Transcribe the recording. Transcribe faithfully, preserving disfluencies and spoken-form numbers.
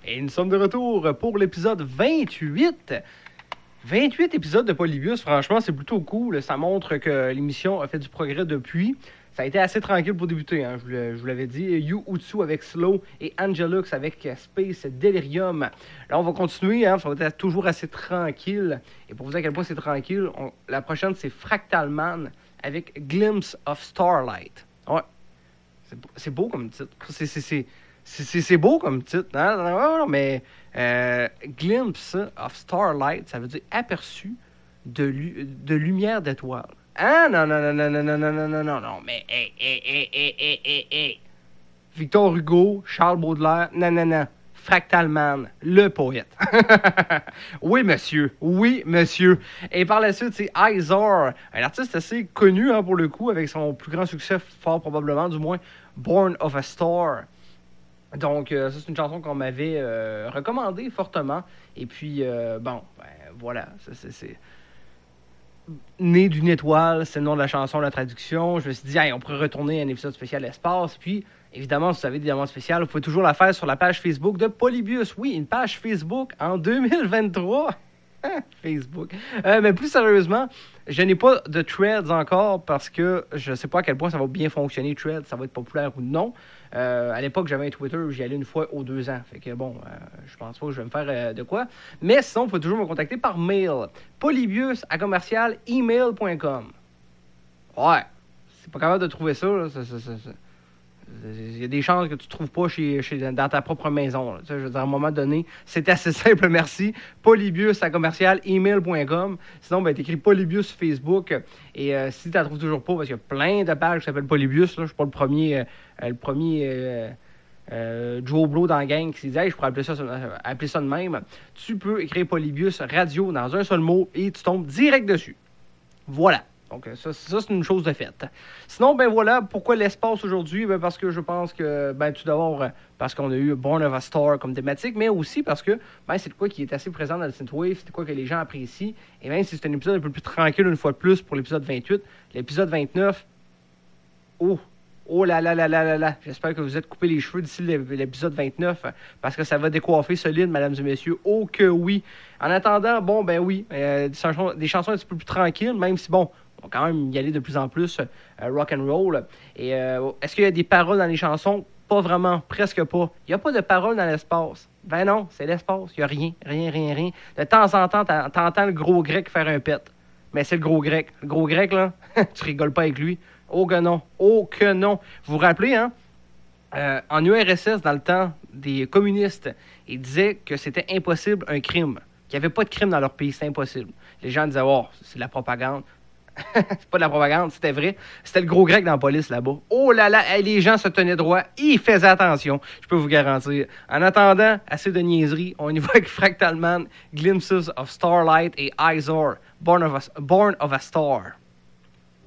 Et nous sommes de retour pour l'épisode vingt-huit. vingt-huit épisodes de Polybius, franchement, c'est plutôt cool. Ça montre que l'émission a fait du progrès depuis. Ça a été assez tranquille pour débuter, hein, je vous l'avais dit. Yu Utsu avec Slow et Angelux avec Space Delirium. Là, on va continuer, hein, ça va être toujours assez tranquille. Et pour vous dire à quel point c'est tranquille, on, la prochaine, c'est Fractal Man avec Glimpse of Starlight. Ouais, c'est, c'est beau comme titre. C'est, c'est, c'est, c'est, c'est beau comme titre, hein? Non, non, mais euh, Glimpse of Starlight, ça veut dire aperçu de, lu- de lumière d'étoiles. Ah non, non, non, non, non, non, non, non, non, non, non, mais hé, hé, hé, hé, hé, hé, hé. Victor Hugo, Charles Baudelaire, non, non, non. Fractal Man, le poète. Oui, monsieur. Oui, monsieur. Et par la suite, c'est Izar, un artiste assez connu, hein, pour le coup, avec son plus grand succès, fort probablement, du moins, Born of a Star. Donc, euh, ça, c'est une chanson qu'on m'avait euh, recommandée fortement. Et puis, euh, bon, ben, voilà, ça, c'est... c'est... Né d'une étoile, c'est le nom de la chanson, la traduction. Je me suis dit, hey, on pourrait retourner à un épisode spécial espace. Puis, évidemment, si vous avez des demandes spéciales, vous pouvez toujours la faire sur la page Facebook de Polybius. Oui, une page Facebook en deux mille vingt-trois. Facebook. Euh, mais plus sérieusement, je n'ai pas de Threads encore parce que je ne sais pas à quel point ça va bien fonctionner, Threads, ça va être populaire ou non. Euh, à l'époque, j'avais un Twitter où j'y allais une fois aux deux ans. Fait que bon, euh, je pense pas que je vais me faire euh, de quoi. Mais sinon, il faut toujours me contacter par mail. Polybius à commercial email point com. Ouais, c'est pas capable de trouver ça, là. Ça, ça, ça, ça. Il y a des chances que tu ne trouves pas chez, chez, dans ta propre maison. Je veux dire, à un moment donné, c'est assez simple, merci. Polybius à commercial email point com. Sinon, ben, t'écris Polybius sur Facebook. Et euh, si tu la trouves toujours pas, parce qu'il y a plein de pages qui s'appellent Polybius, là, je ne suis pas le premier, euh, le premier euh, euh, Joe Blow dans la gang qui s'est dit hey, je pourrais appeler ça, appeler ça de même. Tu peux écrire Polybius radio dans un seul mot et tu tombes direct dessus. Voilà. Donc, ça, ça, c'est une chose de faite. Sinon, ben voilà, pourquoi l'espace aujourd'hui? Ben parce que je pense que, ben tout d'abord, parce qu'on a eu Born of a Star comme thématique, mais aussi parce que, ben c'est de quoi qui est assez présent dans le synthwave, c'est de quoi que les gens apprécient. Et même si c'est un épisode un peu plus tranquille une fois de plus pour l'épisode vingt-huit, l'épisode vingt-neuf, oh, oh là là là là là là, j'espère que vous êtes coupé les cheveux d'ici l'épisode vingt-neuf, parce que ça va décoiffer solide, mesdames et messieurs. Oh que oui! En attendant, bon, ben oui, euh, des, chansons, des chansons un petit peu plus tranquilles, même si, bon, on va quand même y aller de plus en plus euh, rock and roll. Et euh, est-ce qu'il y a des paroles dans les chansons? Pas vraiment, presque pas. Il n'y a pas de paroles dans l'espace. Ben non, c'est l'espace. Il n'y a rien, rien, rien, rien. De temps en temps, t'entends le gros grec faire un pet. Mais c'est le gros grec. Le gros grec, là, tu rigoles pas avec lui. Oh que non, oh que non. Vous vous rappelez, hein? Euh, en U R S S, dans le temps des communistes, ils disaient que c'était impossible un crime. Qu'il n'y avait pas de crime dans leur pays, c'est impossible. Les gens disaient, oh, c'est de la propagande. C'est pas de la propagande, c'était vrai. C'était le gros grec dans la police là-bas. Oh là là, hey, les gens se tenaient droit, ils faisaient attention, je peux vous garantir. En attendant, assez de niaiseries, on y va avec Fractal Man, Glimpses of Starlight et Izar, Born of a, Born of a Star.